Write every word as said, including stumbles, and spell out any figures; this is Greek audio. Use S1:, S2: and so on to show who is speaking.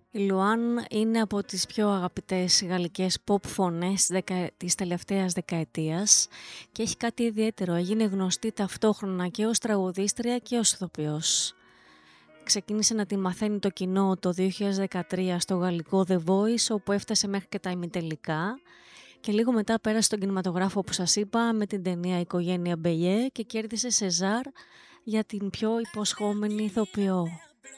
S1: Η Λουάν είναι από τις πιο αγαπητές γαλλικές pop φωνές δεκα... της τελευταίας δεκαετίας και έχει κάτι ιδιαίτερο. Έγινε γνωστή ταυτόχρονα και ως τραγουδίστρια και ως ηθοποιός. Ξεκίνησε να τη μαθαίνει το κοινό το δύο χιλιάδες δεκατρία στο γαλλικό The Voice, όπου έφτασε μέχρι και τα ημιτελικά και λίγο μετά πέρασε στον κινηματογράφο, που σας είπα, με την ταινία «Οικογένεια Μπελιέ» και κέρδισε Σεζάρ για την πιο υποσχόμενη ηθοποιό.